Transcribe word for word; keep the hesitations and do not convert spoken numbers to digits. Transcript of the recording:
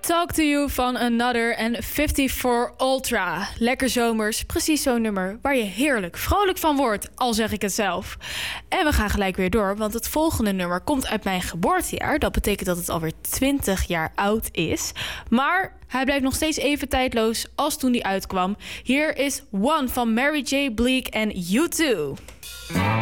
Talk to You van Another en vijfenvijftig Ultra. Lekker zomers, precies zo'n nummer waar je heerlijk vrolijk van wordt, al zeg ik het zelf. En we gaan gelijk weer door, want het volgende nummer komt uit mijn geboortejaar. Dat betekent dat het alweer twintig jaar oud is. Maar hij blijft nog steeds even tijdloos als toen hij uitkwam. Hier is One van Mary J. Bleek en U twee.